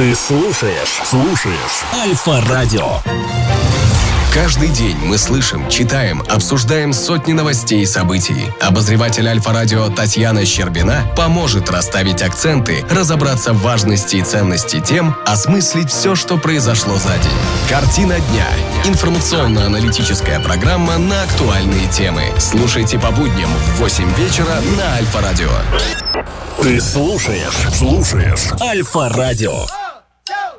Ты слушаешь Альфа-радио. Каждый день мы слышим, читаем, обсуждаем сотни новостей и событий. Обозреватель Альфа-радио Татьяна Щербина поможет расставить акценты, разобраться в важности и ценности тем, осмыслить все, что произошло за день. Картина дня. Информационно-аналитическая программа на актуальные темы. Слушайте по будням в 8 вечера на Альфа-радио. Ты слушаешь Альфа-радио.